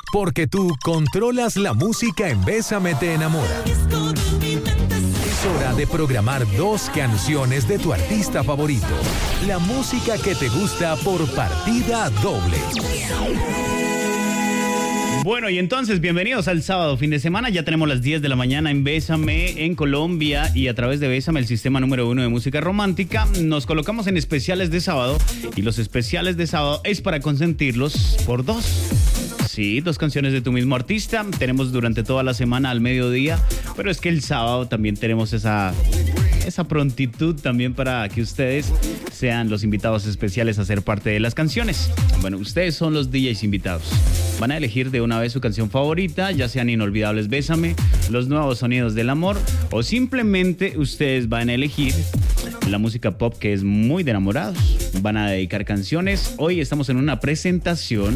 porque tú controlas la música en Bésame te enamora. Es hora de programar 2 canciones de tu artista favorito. La música que te gusta por partida doble. Bueno, y entonces, bienvenidos al sábado, fin de semana. Ya tenemos las 10 de la mañana en Bésame, en Colombia, y a través de Bésame, el sistema número 1 de música romántica, nos colocamos en especiales de sábado, y los especiales de sábado es para consentirlos por 2. Sí, 2 canciones de tu mismo artista. Tenemos durante toda la semana al mediodía, pero es que el sábado también tenemos esa prontitud también para que ustedes sean los invitados especiales a ser parte de las canciones. Bueno, ustedes son los DJs invitados. Van a elegir de una vez su canción favorita, ya sean Inolvidables Bésame, Los Nuevos Sonidos del Amor, o simplemente ustedes van a elegir la música pop que es muy de enamorados. Van a dedicar canciones. Hoy estamos en una presentación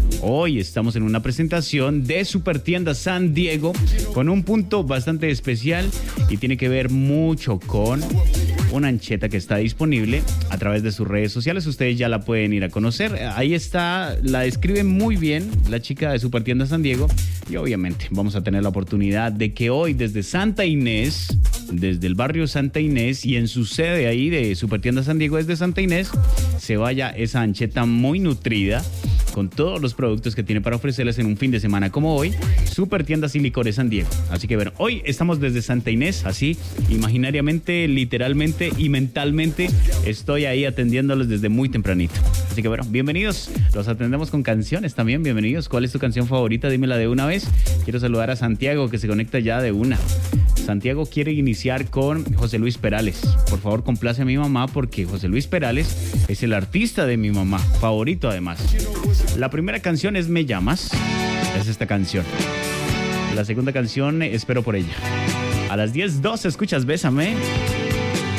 de Supertienda San Diego con un punto bastante especial y tiene que ver mucho con una ancheta que está disponible a través de sus redes sociales. Ustedes ya la pueden ir a conocer. Ahí está, la describe muy bien la chica de Supertienda San Diego, y obviamente vamos a tener la oportunidad de que hoy desde Santa Inés, desde el barrio Santa Inés, y en su sede ahí de Supertienda San Diego desde Santa Inés, se vaya esa ancheta muy nutrida con todos los productos que tiene para ofrecerles en un fin de semana como hoy, Supertiendas y Licores San Diego. Así que bueno, hoy estamos desde Santa Inés, así, imaginariamente, literalmente y mentalmente, estoy ahí atendiéndolos desde muy tempranito. Así que bueno, bienvenidos, los atendemos con canciones también, bienvenidos. ¿Cuál es tu canción favorita? Dímela de una vez. Quiero saludar a Santiago, que se conecta ya de una. Santiago quiere iniciar con José Luis Perales. Por favor, complace a mi mamá, porque José Luis Perales es el artista de mi mamá, favorito además. La primera canción es Me Llamas, es esta canción. La segunda canción, Espero por ella. A las 10:02 escuchas Bésame.